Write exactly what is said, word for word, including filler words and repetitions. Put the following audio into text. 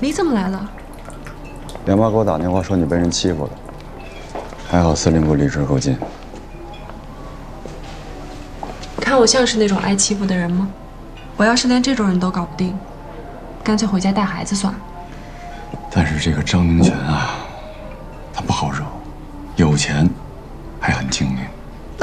你怎么来了？ 梁妈给我打电话说你被人欺负了，还好司令部离职够近。 看我像是那种挨欺负的人吗？我要是连这种人都搞不定，干脆回家带孩子算了。 但是这个张明权啊，他不好惹，有钱，还很精明。